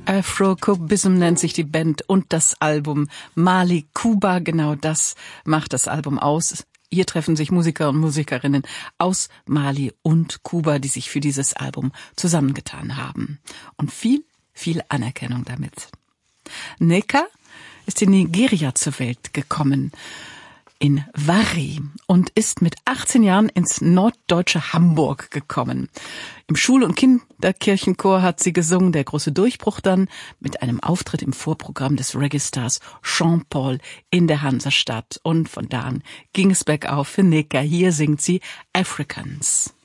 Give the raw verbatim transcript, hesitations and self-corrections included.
Afro-Cubism nennt sich die Band und das Album Mali Kuba. Genau das macht das Album aus. Hier treffen sich Musiker und Musikerinnen aus Mali und Kuba, die sich für dieses Album zusammengetan haben. Und viel, viel Anerkennung damit. Nneka ist in Nigeria zur Welt gekommen, in Warri, und ist mit achtzehn Jahren ins norddeutsche Hamburg gekommen. Im Schul- und Kinderkirchenchor hat sie gesungen, der große Durchbruch dann mit einem Auftritt im Vorprogramm des Reggae-Stars Sean Paul in der Hansestadt. Und von da an ging es bergauf für Nneka. Hier singt sie Africans.